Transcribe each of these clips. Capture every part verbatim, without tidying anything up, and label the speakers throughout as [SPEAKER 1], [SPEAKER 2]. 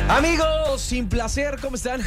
[SPEAKER 1] Amigos sin placer, ¿cómo están?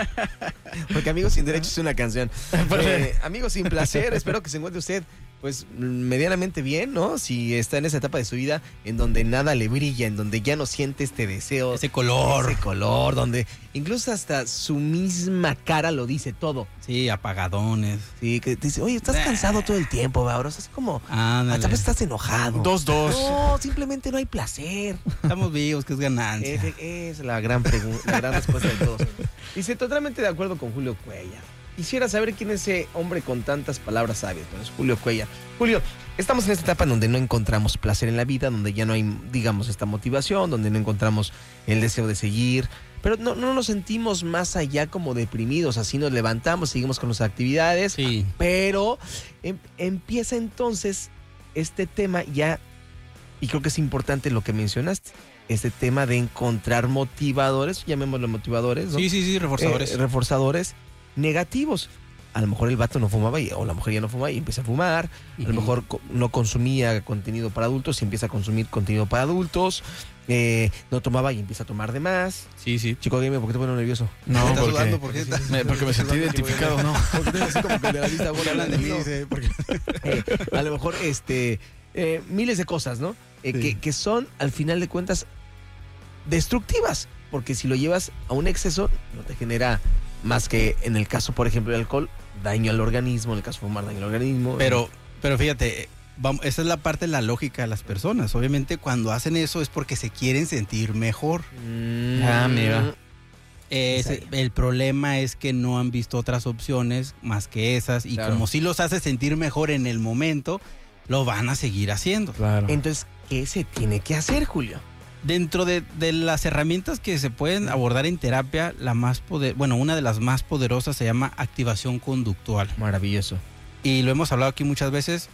[SPEAKER 1] Porque Amigos sin Derecho es una canción. Eh, amigos sin placer, espero que se encuentre usted pues medianamente bien, ¿no? Si está en esa etapa de su vida en donde nada le brilla, en donde ya no siente este deseo,
[SPEAKER 2] ese color,
[SPEAKER 1] ese color, donde incluso hasta su misma cara lo dice todo.
[SPEAKER 2] Sí, apagadones.
[SPEAKER 1] Sí, que te dice, oye, estás cansado todo el tiempo, Bauros, así como, hasta vez estás enojado.
[SPEAKER 3] Dos, dos.
[SPEAKER 1] No, simplemente no hay placer.
[SPEAKER 2] Estamos vivos, que es ganancia.
[SPEAKER 1] Es, es la gran pregunta, la gran respuesta de todos. Dice, totalmente de acuerdo con Julio Cuellar. Quisiera saber quién es ese hombre con tantas palabras sabias. Bueno, es Julio Cuellar. Julio, estamos en esta etapa en donde no encontramos placer en la vida, donde ya no hay, digamos, esta motivación, donde no encontramos el deseo de seguir, pero no, no nos sentimos más allá como deprimidos, así nos levantamos, seguimos con nuestras actividades,
[SPEAKER 2] sí.
[SPEAKER 1] Pero em, empieza entonces este tema ya, y creo que es importante lo que mencionaste, este tema de encontrar motivadores, llamémoslo motivadores, ¿no?
[SPEAKER 2] Sí, sí, sí, reforzadores.
[SPEAKER 1] Eh, reforzadores negativos. A lo mejor el vato no fumaba y, o la mujer ya no fumaba y empieza a fumar. Uh-huh. A lo mejor co- no consumía contenido para adultos y empieza a consumir contenido para adultos. Eh, no tomaba y empieza a tomar de más.
[SPEAKER 2] Sí, sí.
[SPEAKER 1] Chico Gamer, ¿por qué te pones nervioso?
[SPEAKER 3] No,
[SPEAKER 2] ¿Estás
[SPEAKER 3] porque,
[SPEAKER 2] sudando? ¿Por qué?
[SPEAKER 3] Me, porque me sentí identificado, ¿no?
[SPEAKER 1] Porque tienes así como que de la lista, bueno,
[SPEAKER 2] hablan de mí,
[SPEAKER 1] no.
[SPEAKER 2] dice, porque...
[SPEAKER 1] eh, a lo mejor este eh, miles de cosas, ¿no? Eh, sí. que, que son, al final de cuentas, destructivas. Porque si lo llevas a un exceso, no te genera más que, en el caso, por ejemplo, del alcohol, daño al organismo, en el caso de fumar, daño al organismo.
[SPEAKER 2] Pero, pero fíjate, vamos, esa es la parte de la lógica de las personas. Obviamente, cuando hacen eso es porque se quieren sentir mejor.
[SPEAKER 1] Mm,
[SPEAKER 3] ah, mira.
[SPEAKER 2] Ese, el problema es que no han visto otras opciones más que esas. Y claro, como si los hace sentir mejor en el momento, lo van a seguir haciendo.
[SPEAKER 3] Claro.
[SPEAKER 1] Entonces, ¿qué se tiene que hacer, Julio?
[SPEAKER 2] Dentro de, de las herramientas que se pueden abordar en terapia, la más poder, bueno, una de las más poderosas se llama activación conductual.
[SPEAKER 1] Maravilloso.
[SPEAKER 2] Y lo hemos hablado aquí muchas veces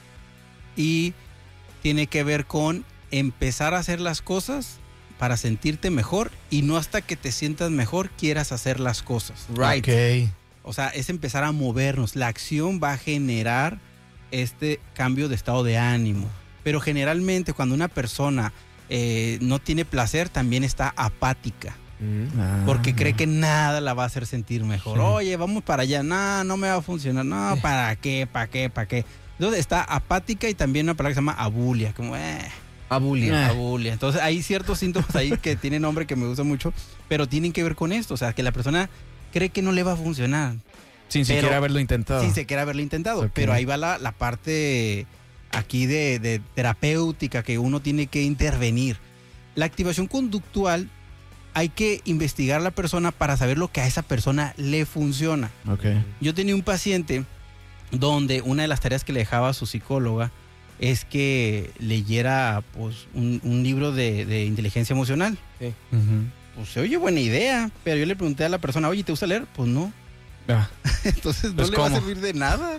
[SPEAKER 2] y tiene que ver con empezar a hacer las cosas para sentirte mejor y no hasta que te sientas mejor quieras hacer las cosas.
[SPEAKER 1] Right.
[SPEAKER 3] Okay.
[SPEAKER 2] O sea, es empezar a movernos. La acción va a generar este cambio de estado de ánimo. Pero generalmente cuando una persona Eh, no tiene placer, también está apática. Mm. Ah, porque cree que nada la va a hacer sentir mejor. Sí. Oye, vamos para allá. No, no me va a funcionar. No, ¿para qué? ¿Para qué? ¿Para qué? Entonces está apática y también una palabra que se llama abulia. Como, eh.
[SPEAKER 1] Abulia.
[SPEAKER 2] Abulia. Entonces hay ciertos síntomas ahí que tienen nombre que me gusta mucho, pero tienen que ver con esto. O sea, que la persona cree que no le va a funcionar.
[SPEAKER 3] Sin
[SPEAKER 2] pero,
[SPEAKER 3] siquiera haberlo intentado.
[SPEAKER 2] Sin siquiera haberlo intentado. Okay. Pero ahí va la, la parte... aquí de, de terapéutica que uno tiene que intervenir. La activación conductual hay que investigar a la persona para saber lo que a esa persona le funciona.
[SPEAKER 3] Okay.
[SPEAKER 2] Yo tenía un paciente donde una de las tareas que le dejaba a su psicóloga es que leyera pues, un, un libro de, de inteligencia emocional.
[SPEAKER 1] Sí.
[SPEAKER 2] Uh-huh. Pues se oye buena idea, pero yo le pregunté a la persona, oye, ¿te gusta leer? Pues no.
[SPEAKER 3] Ah.
[SPEAKER 2] Entonces no
[SPEAKER 3] pues
[SPEAKER 2] le
[SPEAKER 3] ¿cómo?
[SPEAKER 2] va a servir de nada.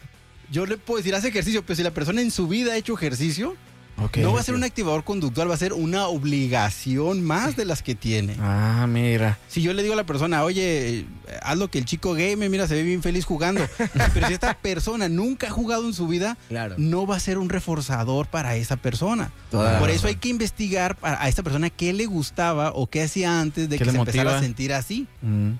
[SPEAKER 2] Yo le puedo decir, hace ejercicio, pero si la persona en su vida ha hecho ejercicio, okay, no va a ser okay. un activador conductual, va a ser una obligación más de las que tiene.
[SPEAKER 3] Ah, mira.
[SPEAKER 2] Si yo le digo a la persona, oye, haz lo que el chico game, mira, se ve bien feliz jugando. Pero si esta persona nunca ha jugado en su vida, claro, no va a ser un reforzador para esa persona. Toda Por eso hay que investigar a esta persona qué le gustaba o qué hacía antes de que se motiva? empezara a sentir así. Mm.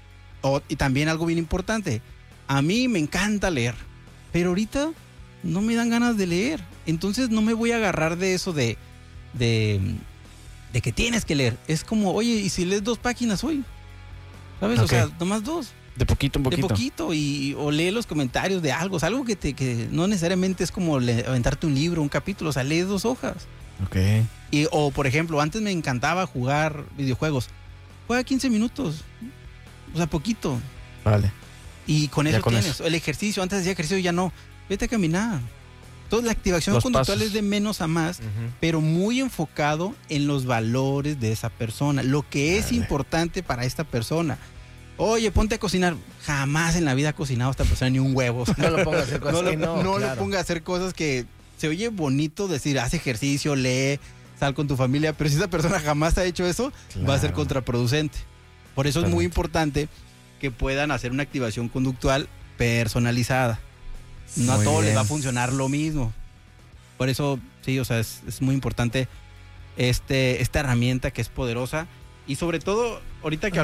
[SPEAKER 2] O, y también algo bien importante, a mí me encanta leer. Pero ahorita no me dan ganas de leer. Entonces no me voy a agarrar de eso de, de, de que tienes que leer. Es como, oye, ¿y si lees dos páginas hoy? ¿Sabes? Okay. O sea, nomás dos.
[SPEAKER 3] De poquito en poquito.
[SPEAKER 2] De poquito. Y, o lee los comentarios de algo. O sea, algo que, te, que no necesariamente es como le, aventarte un libro, un capítulo. O sea, lees dos hojas.
[SPEAKER 3] Ok.
[SPEAKER 2] Y, o, por ejemplo, antes me encantaba jugar videojuegos. Juega quince minutos. O sea, poquito.
[SPEAKER 3] Vale.
[SPEAKER 2] Y con eso
[SPEAKER 3] con
[SPEAKER 2] tienes.
[SPEAKER 3] Eso.
[SPEAKER 2] El ejercicio, antes hacía ejercicio, ya no. Vete a caminar. Entonces la activación los conductual pasos. Es de menos a más, uh-huh. pero muy enfocado en los valores de esa persona. Lo que es vale. importante para esta persona. Oye, ponte a cocinar. Jamás en la vida ha cocinado esta persona ni un huevo.
[SPEAKER 1] No lo ponga a hacer cosas
[SPEAKER 2] no lo,
[SPEAKER 1] que no.
[SPEAKER 2] No
[SPEAKER 1] claro.
[SPEAKER 2] lo ponga a hacer cosas que se oye bonito decir, haz ejercicio, lee, sal con tu familia. Pero si esa persona jamás ha hecho eso, claro. va a ser contraproducente. Por eso Totalmente. Es muy importante que puedan hacer una activación conductual personalizada. No muy a todos bien. Les va a funcionar lo mismo. Por eso, sí, o sea, es, es muy importante este, esta herramienta que es poderosa Y sobre todo, ahorita que